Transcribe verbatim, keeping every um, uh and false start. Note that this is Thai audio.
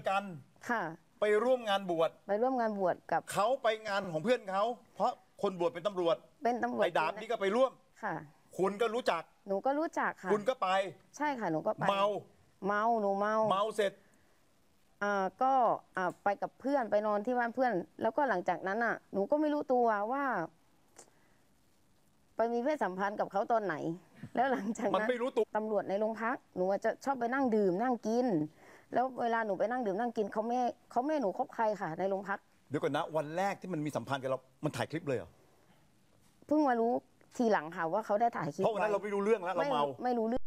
กันค่ะไปร่วมงานบวชไปร่วมงานบวชกับเขาไปงานของเพื่อนเขาเพราะคนบวชเป็นตำรวจเป็นตำรวจไอ้ดาบนี่ก็ไปร่วมค่ะคุณก็รู้จักหนูก็รู้จักค่ะคุณก็ไปใช่ค่ะหนูก็ไปเมาเมาหนูเมาเมาเสร็จอ่าก็อ่าไปกับเพื่อนไปนอนที่บ้านเพื่อนแล้วก็หลังจากนั้นอ่ะหนูก็ไม่รู้ตัวว่าไปมีเพศสัมพันธ์กับเขาตอนไหนแล้วหลังจากนั้นมันไม่รู้ตัวตำรวจในโรงพักหนูจะชอบไปนั่งดื่มนั่งกินแล้วเวลาหนูไปนั่งดื่มนั่งกินเขาไม่เขาไม่หนูคบใครค่ะในโรงพักเดี๋ยวก่อนนะวันแรกที่มันมีสัมพันธ์กับเรามันถ่ายคลิปเลยเหรอเพิ่งมารู้ทีหลังค่ะว่าเขาได้ถ่ายคลิปเพราะวันนั้นเราไม่รู้เรื่องแล้วเราเมาไม่รู้เรื่อง